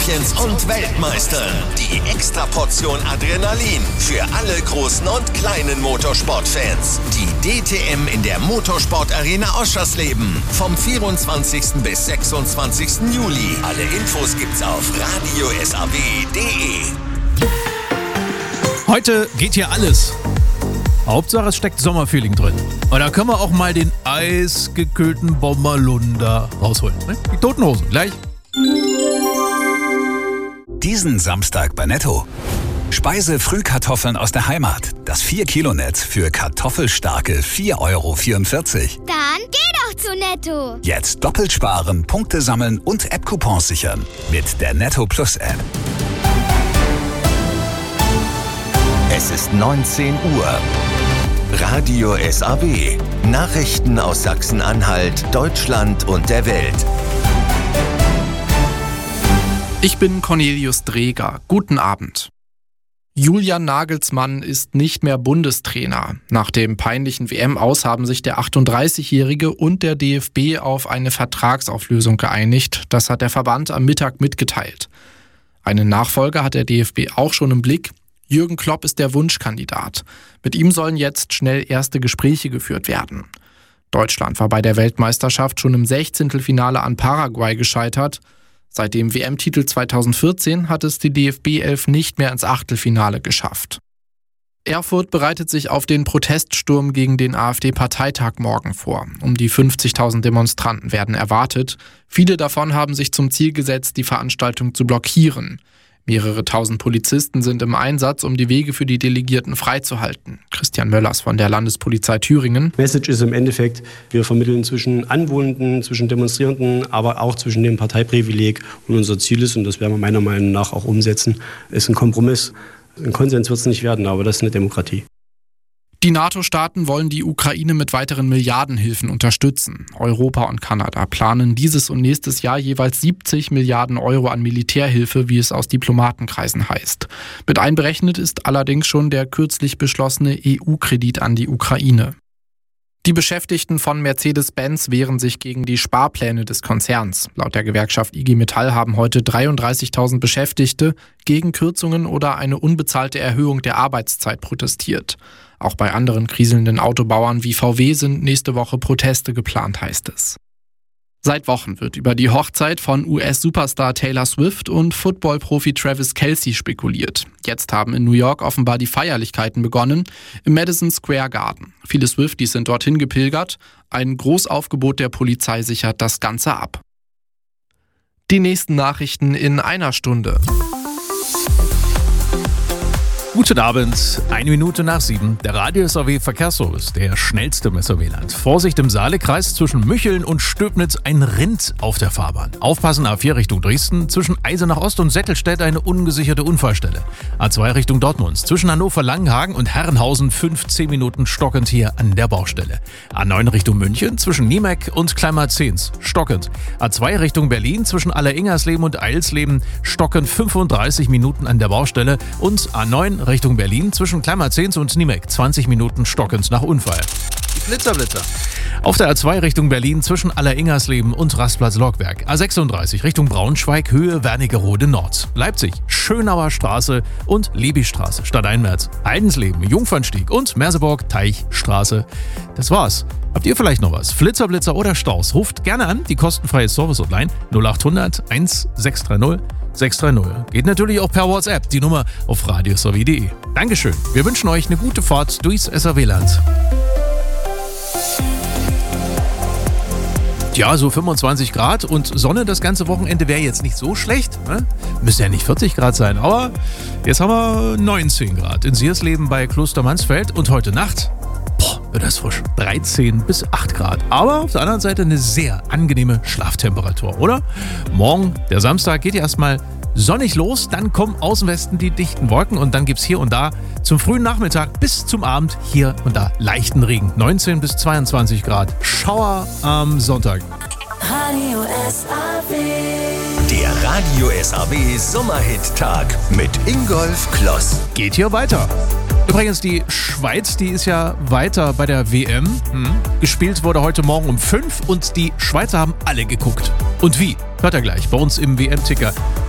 Champions und Weltmeistern. Die Extraportion Adrenalin für alle großen und kleinen Motorsportfans. Die DTM in der Motorsport-Arena Oschersleben vom 24. bis 26. Juli. Alle Infos gibt's auf radiosaw.de. Heute geht hier alles. Hauptsache es steckt Sommerfeeling drin. Und da können wir auch mal den eisgekühlten Bommerlunder rausholen. Die Toten Hosen, gleich. Diesen Samstag bei Netto. Speise-Frühkartoffeln aus der Heimat. Das 4-Kilo-Netz für kartoffelstarke 4,44 €. Dann geh doch zu Netto. Jetzt doppelt sparen, Punkte sammeln und App-Coupons sichern. Mit der Netto Plus App. Es ist 19 Uhr. Radio SAW. Nachrichten aus Sachsen-Anhalt, Deutschland und der Welt. Ich bin Cornelius Dreger. Guten Abend. Julian Nagelsmann ist nicht mehr Bundestrainer. Nach dem peinlichen WM-Aus haben sich der 38-Jährige und der DFB auf eine Vertragsauflösung geeinigt. Das hat der Verband am Mittag mitgeteilt. Einen Nachfolger hat der DFB auch schon im Blick. Jürgen Klopp ist der Wunschkandidat. Mit ihm sollen jetzt schnell erste Gespräche geführt werden. Deutschland war bei der Weltmeisterschaft schon im 16. an Paraguay gescheitert. Seit dem WM-Titel 2014 hat es die DFB-11 nicht mehr ins Achtelfinale geschafft. Erfurt bereitet sich auf den Proteststurm gegen den AfD-Parteitag morgen vor. Um die 50.000 Demonstranten werden erwartet. Viele davon haben sich zum Ziel gesetzt, die Veranstaltung zu blockieren. Mehrere tausend Polizisten sind im Einsatz, um die Wege für die Delegierten freizuhalten. Christian Möllers von der Landespolizei Thüringen. Message ist im Endeffekt, wir vermitteln zwischen Anwohnenden, zwischen Demonstrierenden, aber auch zwischen dem Parteiprivileg. Und unser Ziel ist, und das werden wir meiner Meinung nach auch umsetzen, ist ein Kompromiss. Ein Konsens wird es nicht werden, aber das ist eine Demokratie. Die NATO-Staaten wollen die Ukraine mit weiteren Milliardenhilfen unterstützen. Europa und Kanada planen dieses und nächstes Jahr jeweils 70 Milliarden € an Militärhilfe, wie es aus Diplomatenkreisen heißt. Mit einberechnet ist allerdings schon der kürzlich beschlossene EU-Kredit an die Ukraine. Die Beschäftigten von Mercedes-Benz wehren sich gegen die Sparpläne des Konzerns. Laut der Gewerkschaft IG Metall haben heute 33.000 Beschäftigte gegen Kürzungen oder eine unbezahlte Erhöhung der Arbeitszeit protestiert. Auch bei anderen kriselnden Autobauern wie VW sind nächste Woche Proteste geplant, heißt es. Seit Wochen wird über die Hochzeit von US-Superstar Taylor Swift und Football-Profi Travis Kelce spekuliert. Jetzt haben in New York offenbar die Feierlichkeiten begonnen, im Madison Square Garden. Viele Swifties sind dorthin gepilgert. Ein Großaufgebot der Polizei sichert das Ganze ab. Die nächsten Nachrichten in einer Stunde. Guten Abend, 1 Minute nach 7. Der Radio SAW Verkehrsservice, der schnellste im SAW-Land. Vorsicht im Saalekreis zwischen Mücheln und Stöbnitz ein Rind auf der Fahrbahn. Aufpassen, A4 Richtung Dresden, zwischen Eisenach Ost und Settelstedt eine ungesicherte Unfallstelle. A2 Richtung Dortmund, zwischen Hannover-Langenhagen und Herrenhausen 15 Minuten stockend hier an der Baustelle. A9 Richtung München, zwischen Niemeck und Kleinmarzens, stockend. A2 Richtung Berlin, zwischen Alleringersleben und Eilsleben, stockend 35 Minuten an der Baustelle. Und A9 Richtung Berlin zwischen Kleinmarzens und Niemeck 20 Minuten stockend nach Unfall. Die Blitzerblitzer. Auf der A2 Richtung Berlin zwischen Alleringersleben und Rastplatz-Lockwerk. A36 Richtung Braunschweig, Höhe Wernigerode Nord. Leipzig, Schönauer Straße und Lebistraße stadteinwärts. Heidensleben, Jungfernstieg und Merseburg, Teichstraße. Das war's. Habt ihr vielleicht noch was? Flitzer, Blitzer oder Staus? Ruft gerne an, die kostenfreie Service-Hotline 0800 1630 630. Geht natürlich auch per WhatsApp, die Nummer auf radiosaw.de. Dankeschön. Wir wünschen euch eine gute Fahrt durchs SAW-Land. Ja, so 25 Grad und Sonne das ganze Wochenende wäre jetzt nicht so schlecht. Ne? Müsste ja nicht 40 Grad sein, aber jetzt haben wir 19 Grad in Siersleben bei Kloster Mansfeld und heute Nacht wird das frisch. 13 bis 8 Grad. Aber auf der anderen Seite eine sehr angenehme Schlaftemperatur, oder? Morgen, der Samstag, geht ja erstmal sonnig los. Dann kommen aus dem Westen die dichten Wolken und dann gibt es hier und da zum frühen Nachmittag bis zum Abend hier und da leichten Regen. 19 bis 22 Grad. Schauer am Sonntag. Radio SAW. Der Radio SAW Sommerhit-Tag mit Ingolf Kloss. Geht hier weiter. Übrigens, die Schweiz, die ist ja weiter bei der WM. Gespielt wurde heute Morgen um 5 und die Schweizer haben alle geguckt. Und wie? Hört ihr gleich bei uns im WM-Ticker